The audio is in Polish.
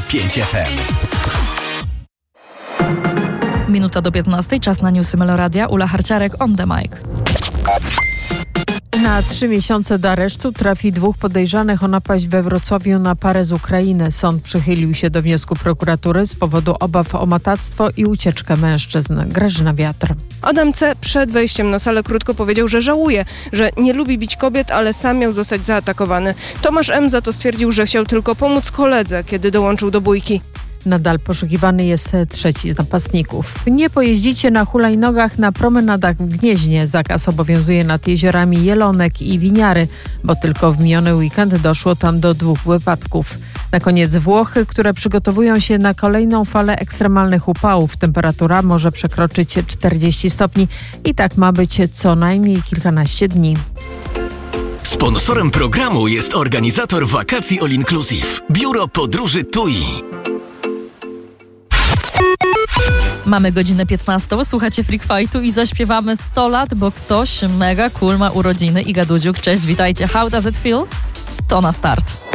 5 FM. Minuta do 15, czas na newsy Meloradia. Ula Harciarek on the mic. Na 3 miesiące do aresztu trafi 2 podejrzanych o napaść we Wrocławiu na parę z Ukrainy. Sąd przychylił się do wniosku prokuratury z powodu obaw o matactwo i ucieczkę mężczyzn. Grażyna Wiatr. Adam C. przed wejściem na salę krótko powiedział, że żałuje, że nie lubi bić kobiet, ale sam miał zostać zaatakowany. Tomasz M. za to stwierdził, że chciał tylko pomóc koledze, kiedy dołączył do bójki. Nadal poszukiwany jest 3 z napastników. Nie pojeździcie na hulajnogach na promenadach w Gnieźnie. Zakaz obowiązuje nad jeziorami Jelonek i Winiary, bo tylko w miniony weekend doszło tam do 2 wypadków. Na koniec Włochy, które przygotowują się na kolejną falę ekstremalnych upałów. Temperatura może przekroczyć 40 stopni i tak ma być co najmniej kilkanaście dni. Sponsorem programu jest organizator wakacji All Inclusive. Biuro Podróży TUI. Mamy godzinę 15, słuchacie Freak Fightu i zaśpiewamy 100 lat, bo ktoś mega cool ma urodziny. Iga Dudziuk, cześć, witajcie. How does it feel? To na start.